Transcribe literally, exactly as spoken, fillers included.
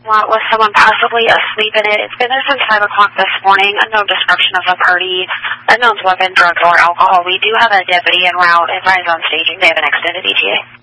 lot with someone possibly asleep in it. It's been there since five o'clock this morning. No description of the party. Unknown's weapon, drugs, or alcohol. We do have a deputy en route. Advise on staging. They have an extended E T A.